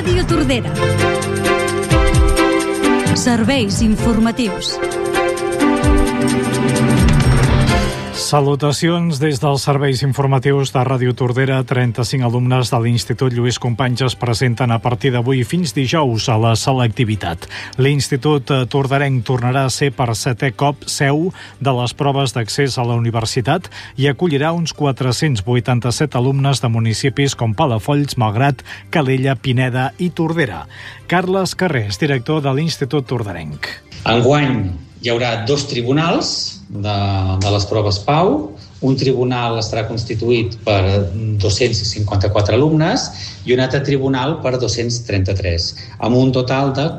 Ràdio Tordera. Serveis informatius. Salutacions des dels serveis informatius de Ràdio Tordera. 35 alumnes de l'Institut Lluís Companys es presenten a partir d'avui fins dijous a la selectivitat. L'Institut Torderenc tornarà a ser per 7è cop seu de les proves d'accés a la universitat i acollirà uns 487 alumnes de municipis com Palafolls, Malgrat, Calella, Pineda i Tordera. Carles Carrés, director de l'Institut Torderenc. Enguany hi haurà 2 tribunals de les proves PAU. Un tribunal estarà constituït per 254 alumnes i un altre tribunal per 233, amb un total de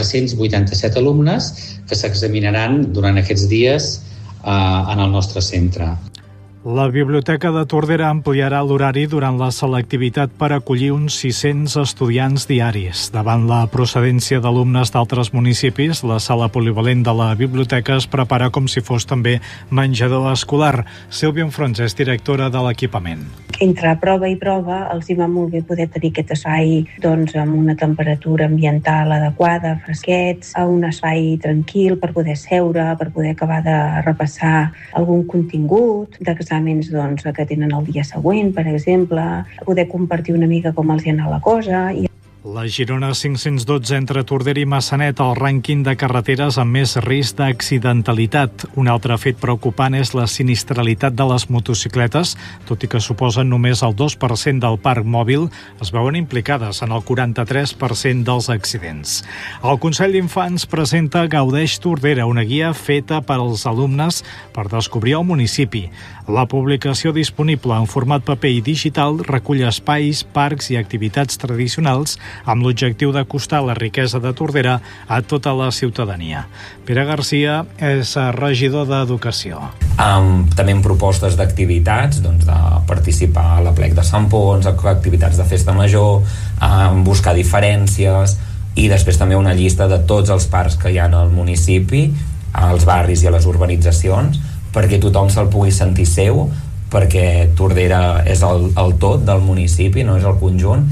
487 alumnes que s'examinaran durant aquests dies en el nostre centre. La Biblioteca de Tordera ampliarà l'horari durant la selectivitat per acollir uns 600 estudiants diaris. Davant la procedència d'alumnes d'altres municipis, la sala polivalent de la biblioteca es prepara com si fos també menjador escolar. Sílvia Enfrons és directora de l'equipament. Entre prova i prova els hi va molt bé poder tenir aquest espai amb una temperatura ambiental adequada, fresquets, a un espai tranquil per poder seure, per poder acabar de repassar algun contingut d'exàmens que tenen el dia següent, per exemple, poder compartir una mica com els hi ha anat la cosa. La Girona 512 entre Tordera i Massanet, el rànquing de carreteres amb més risc d'accidentalitat. Un altre fet preocupant és la sinistralitat de les motocicletes, tot i que suposen només el 2% del parc mòbil, es veuen implicades en el 43% dels accidents. El Consell d'Infants presenta Gaudeix Tordera, una guia feta per als alumnes per descobrir el municipi. La publicació disponible en format paper i digital recull espais, parcs i activitats tradicionals amb l'objectiu d'acostar la riquesa de Tordera a tota la ciutadania. Pere Garcia és regidor d'Educació. També amb propostes d'activitats, de participar a l'Aplec de Sant Pons, activitats de festa major, buscar diferències i després també una llista de tots els parcs que hi ha al municipi, als barris i a les urbanitzacions, perquè tothom se'l pugui sentir seu, perquè Tordera és el tot del municipi, no és el conjunt.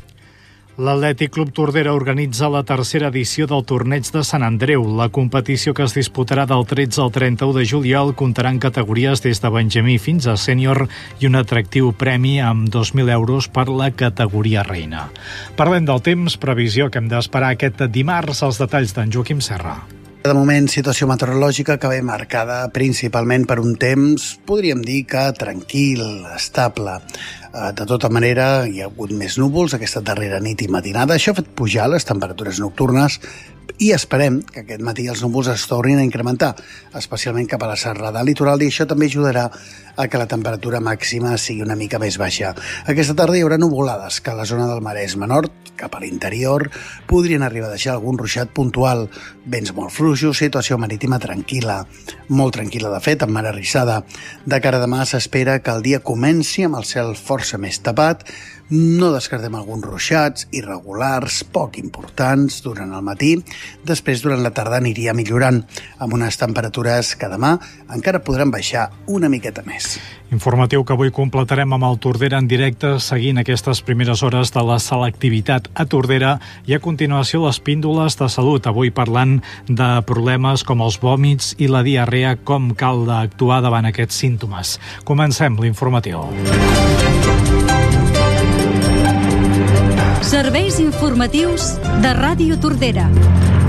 L'Atlètic Club Tordera organitza la 3a edició del Torneig de Sant Andreu. La competició, que es disputarà del 13 al 31 de juliol, comptarà en categories des de benjamí fins a sènior i un atractiu premi amb 2.000 euros per la categoria reina. Parlem del temps, previsió que hem d'esperar aquest dimarts, els detalls d'en Joaquim Serra. De moment, situació meteorològica que ve marcada principalment per un temps, podríem dir que tranquil, estable. De tota manera, hi ha hagut més núvols aquesta darrera nit i matinada. Això ha fet pujar les temperatures nocturnes i esperem que aquest matí els núvols es tornin a incrementar, especialment cap a la serrada litoral, i això també ajudarà a que la temperatura màxima sigui una mica més baixa. Aquesta tarda hi haurà nuvolades que a la zona del Maresme Nord, cap a l'interior, podrien arribar a deixar algun ruixat puntual. Vents molt fluixos, situació marítima tranquil·la, molt tranquil·la de fet, amb mar arrissada. De cara a demà s'espera que el dia comenci amb el cel força més tapat. No descartem alguns ruixats irregulars, poc importants, durant el matí. Després, durant la tarda, aniria millorant, amb unes temperatures que demà encara podran baixar una miqueta més. Informatiu que avui completarem amb el Tordera en directe, seguint aquestes primeres hores de la selectivitat a Tordera, i a continuació les píndoles de salut, avui parlant de problemes com els vòmits i la diarrea, com cal actuar davant aquests símptomes. Comencem l'informatiu. Serveis informatius de Ràdio Tordera.